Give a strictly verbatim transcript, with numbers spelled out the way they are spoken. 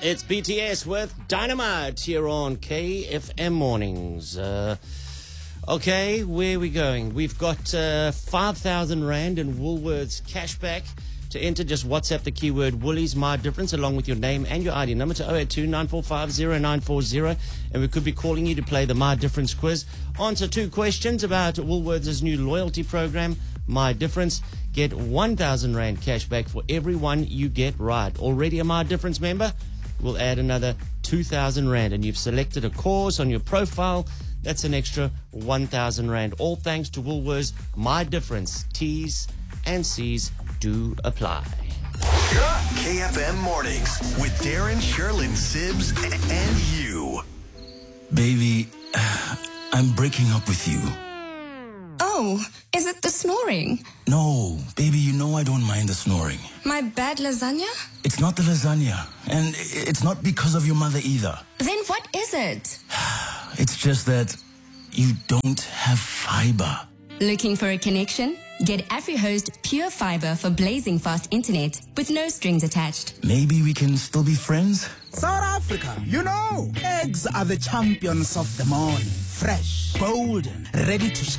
It's B T S with Dynamite here on K F M Mornings. Uh, okay, where are we going? We've got uh, five thousand Rand in Woolworths cashback. To enter, just WhatsApp the keyword Woolies My Difference along with your name and your I D number to oh eight two, nine four five, oh nine four oh, and we could be calling you to play the My Difference quiz. Answer two questions about Woolworths' new loyalty program, My Difference. Get one thousand Rand cash back for every one you get right. Already a My Difference member? We'll add another two thousand Rand, and you've selected a cause on your profile. That's an extra one thousand Rand. All thanks to Woolworths My Difference. T's and C's do apply. K F M Mornings with Darren, Sherlyn, Sibs, and you. Baby, I'm breaking up with you. Oh, is it the snoring? No, baby, you know I don't mind the snoring. My bad lasagna? It's not the lasagna, and it's not because of your mother either. Then what is it? It's just that you don't have fiber. Looking for a connection? Get AfriHost Pure Fiber for blazing fast internet with no strings attached. Maybe we can still be friends? South Africa, you know, eggs are the champions of the morning. Fresh, golden, ready to shine.